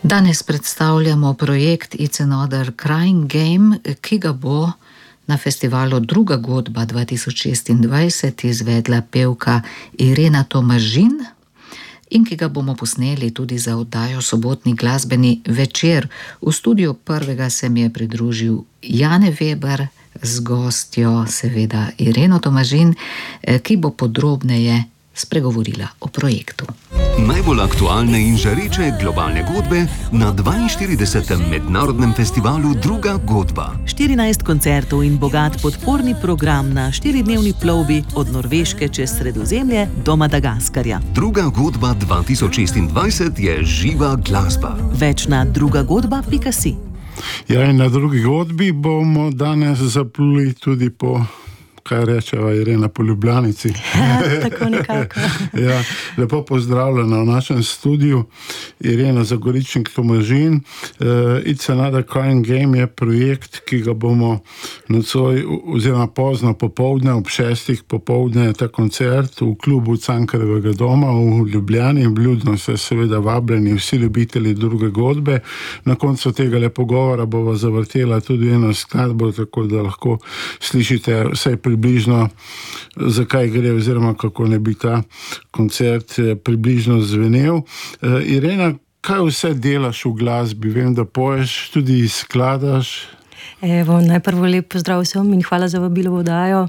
Danes predstavljamo projekt It's Another Crying Game, ki ga bo na festivalu Druga godba 2026 izvedla pevka Irena Tomažin in ki ga bomo posneli tudi za oddajo Sobotni glasbeni večer. V studiu prvega se mi je pridružil Jane Weber z gostjo, seveda Ireno Tomažin, ki bo podrobneje spregovorila o projektu. Najbolj aktualne in žareče globalne godbe na 42. mednarodnem festivalu Druga godba. 14 koncertov in bogat podporni program na 4-dnevni plovbi od Norveške čez Sredozemlje do Madagaskarja. Druga godba 2026 je živa glasba. Več na drugagodba.si. Ja, in na Drugi godbi bomo danes zapluli tudi po, kaj rečeva Irena, po Ljubljanici. Tako nekako. Ja, lepo pozdravljena v našem studiu. Irena Zagoričnik Tomažin. It's Another Crying Game je projekt, ki ga bomo nocoj oziroma pozno popoldne, ob 6. popoldne, ta koncert v klubu Cankarjevega doma v Ljubljani. Vljudno se seveda vabljeni vsi ljubitelji Druge godbe. Na koncu tega pogovora bova zavrtela tudi eno skladbo, tako da lahko slišite vsaj približno, zakaj gre oziroma kako ne bi ta koncert približno zvenel. Irena, kaj vse delaš v glasbi? Vem, da poješ, tudi skladaš. Evo, najprvo lep pozdrav vsem in hvala za vabilo v oddajo.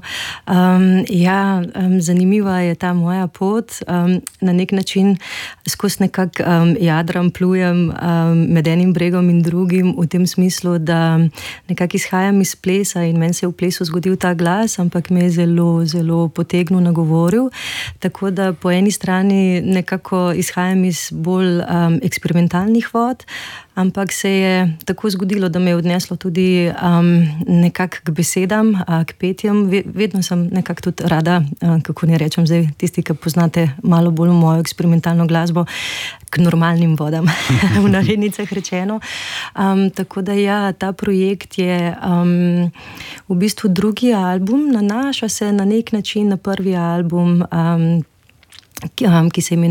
Zanimiva je ta moja pot. Na nek način skozi nekak jadram, plujem med enim bregom in drugim, v tem smislu, da nekako izhajam iz plesa in meni se je v plesu zgodil ta glas, ampak me je zelo, zelo potegnil, nagovoril. Tako da po eni strani nekako izhajam iz bolj eksperimentalnih vod, ampak se je tako zgodilo, da me je odneslo tudi nekako k besedam, k petjem. Vedno sem nekako tudi rada, kako ne rečem zdaj, tisti, ki poznate malo bolj mojo eksperimentalno glasbo, k normalnim vodam, v narednicah rečeno. Tako da ja, ta projekt je v bistvu drugi album, nanaša se na nek način na prvi album, ki se imenuje